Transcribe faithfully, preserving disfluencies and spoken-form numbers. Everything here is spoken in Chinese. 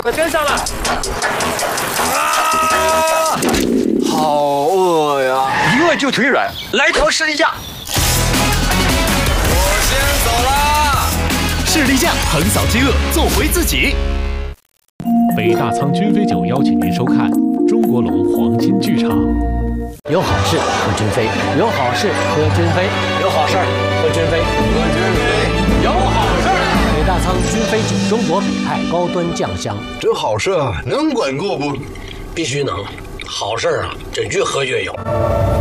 快跟上了！ 啊，好饿呀！ 一饿就腿软，来条士力架。 我先走啦！ 士力架横扫饥饿，做回自己。北大仓君飞酒邀请您收看中国龙黄金剧场。 有好事喝君飞，有好事喝君飞，有好事喝君飞， 喝君飞，有好事。 北大仓君飞酒，中国北派高端酱香。 这好事啊，能管够不？ 必须能，好事啊，这越喝越有。